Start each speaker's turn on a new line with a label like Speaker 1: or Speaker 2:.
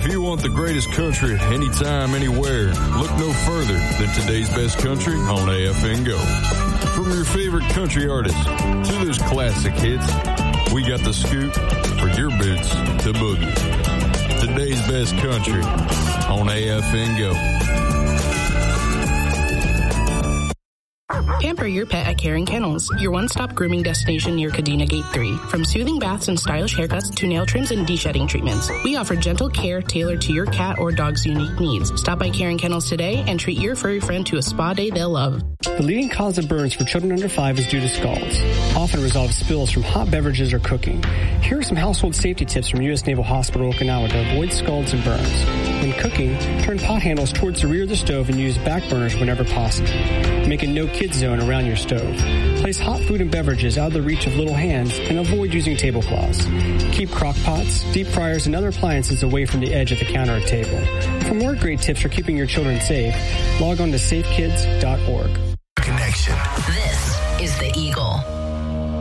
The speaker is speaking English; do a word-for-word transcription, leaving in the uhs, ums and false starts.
Speaker 1: If you want the greatest country anytime, anywhere, look no further than today's best country on A F N Go. From your favorite country artists to those classic hits, we got the scoop for your boots to boogie. Today's best country on A F N Go.
Speaker 2: Pamper your pet at Karen Kennels, your one-stop grooming destination near Kadena Gate three. From soothing baths and stylish haircuts to nail trims and de-shedding treatments, we offer gentle care tailored to your cat or dog's unique needs. Stop by Karen Kennels today and treat your furry friend to a spa day they'll love.
Speaker 3: The leading cause of burns for children under five is due to scalds, often a result of spills from hot beverages or cooking. Here are some household safety tips from U S Naval Hospital Okinawa to avoid scalds and burns. When cooking, turn pot handles towards the rear of the stove and use back burners whenever possible. Make a no-kid zone around your stove. Place hot food and beverages out of the reach of little hands and avoid using tablecloths. Keep crock pots, deep fryers, and other appliances away from the edge of the counter or table. For more great tips for keeping your children safe, log on to safe kids dot org.